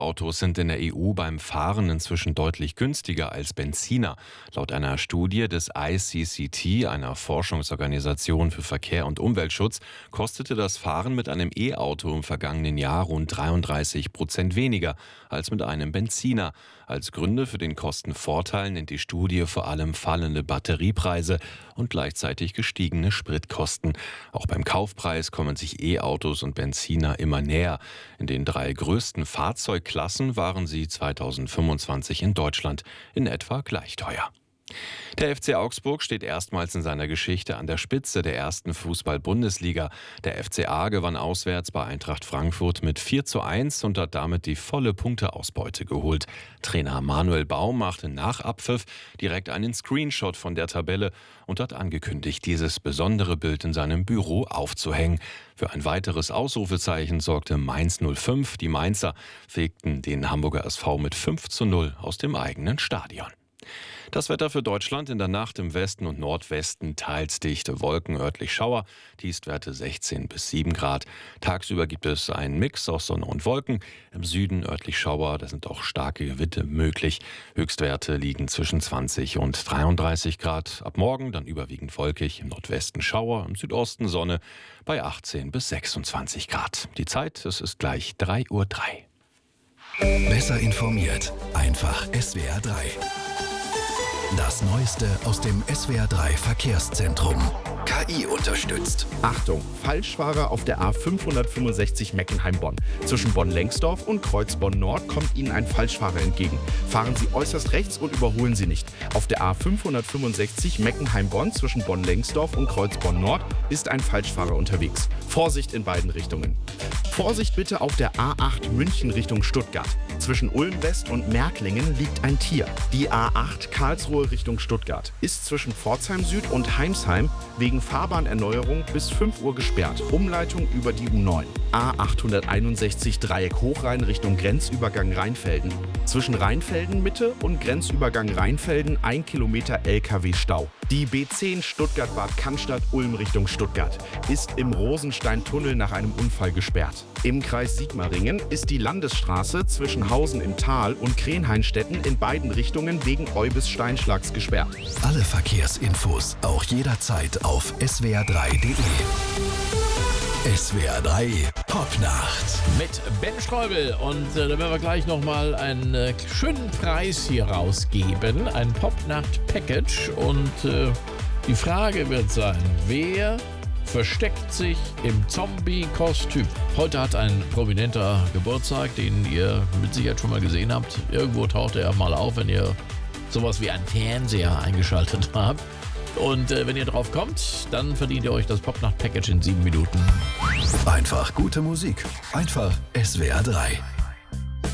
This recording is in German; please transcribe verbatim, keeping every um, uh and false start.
Autos sind in der E U beim Fahren inzwischen deutlich günstiger als Benziner. Laut einer Studie des I C C T, einer Forschungsorganisation für Verkehr und Umweltschutz, kostete das Fahren mit einem E-Auto im vergangenen Jahr rund dreiunddreißig Prozent weniger als mit einem Benziner. Als Gründe für den Kostenvorteil nennt die Studie vor allem fallende Batteriepreise und gleichzeitig gestiegene Spritkosten. Auch beim Kaufpreis kommen sich E-Autos und Benziner immer näher. In den drei größten Fahrzeugklassen waren sie zweitausendfünfundzwanzig in Deutschland in etwa gleich teuer. Der F C Augsburg steht erstmals in seiner Geschichte an der Spitze der ersten Fußball-Bundesliga. Der F C A gewann auswärts bei Eintracht Frankfurt mit vier zu eins und hat damit die volle Punkteausbeute geholt. Trainer Manuel Baum machte nach Abpfiff direkt einen Screenshot von der Tabelle und hat angekündigt, dieses besondere Bild in seinem Büro aufzuhängen. Für ein weiteres Ausrufezeichen sorgte Mainz null fünf. Die Mainzer fegten den Hamburger S V mit fünf zu null aus dem eigenen Stadion. Das Wetter für Deutschland: in der Nacht im Westen und Nordwesten teils dichte Wolken, örtlich Schauer, Tiefstwerte sechzehn bis sieben Grad. Tagsüber gibt es einen Mix aus Sonne und Wolken. Im Süden örtlich Schauer, da sind auch starke Gewitter möglich. Höchstwerte liegen zwischen zwanzig und dreiunddreißig Grad. Ab morgen dann überwiegend wolkig, im Nordwesten Schauer, im Südosten Sonne bei achtzehn bis sechsundzwanzig Grad. Die Zeit, es ist gleich drei Uhr drei. Besser informiert, einfach S W R drei. Das Neueste aus dem S W R drei Verkehrszentrum. K I unterstützt. Achtung, Falschfahrer auf der A fünfhundertfünfundsechzig Meckenheim-Bonn. Zwischen Bonn-Lengsdorf und Kreuzbonn-Nord kommt Ihnen ein Falschfahrer entgegen. Fahren Sie äußerst rechts und überholen Sie nicht. Auf der A fünfhundertfünfundsechzig Meckenheim-Bonn zwischen Bonn-Lengsdorf und Kreuzbonn-Nord ist ein Falschfahrer unterwegs. Vorsicht in beiden Richtungen. Vorsicht bitte auf der A acht München Richtung Stuttgart. Zwischen Ulm-West und Märklingen liegt ein Tier. Die A acht Karlsruhe Richtung Stuttgart ist zwischen Pforzheim Süd und Heimsheim wegen Fahrbahnerneuerung bis fünf Uhr gesperrt. Umleitung über die U neun. A achthunderteinundsechzig Dreieck Hochrhein Richtung Grenzübergang Rheinfelden. Zwischen Rheinfelden Mitte und Grenzübergang Rheinfelden ein Kilometer L K W-Stau. Die B zehn Stuttgart-Bad Cannstatt-Ulm Richtung Stuttgart ist im Rosenstein-Tunnel nach einem Unfall gesperrt. Im Kreis Sigmaringen ist die Landesstraße zwischen Hausen im Tal und Krenheinstetten in beiden Richtungen wegen Eubis-Steinschlags gesperrt. Alle Verkehrsinfos auch jederzeit auf S W R drei punkt de. S W R drei Popnacht mit Ben Streubel, und äh, da werden wir gleich nochmal einen äh, schönen Preis hier rausgeben, ein Popnacht-Package, und äh, die Frage wird sein, wer versteckt sich im Zombie-Kostüm? Heute hat ein Prominenter Geburtstag, den ihr mit Sicherheit schon mal gesehen habt. Irgendwo taucht er mal auf, wenn ihr sowas wie einen Fernseher eingeschaltet habt. Und äh, wenn ihr drauf kommt, dann verdient ihr euch das Popnacht-Package in sieben Minuten. Einfach gute Musik. Einfach S W R drei.